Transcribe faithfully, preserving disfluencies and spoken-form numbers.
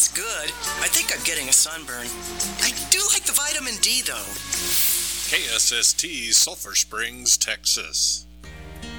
that's good. I think I'm getting a sunburn. I do like the vitamin D, though. K S S T, Sulphur Springs, Texas.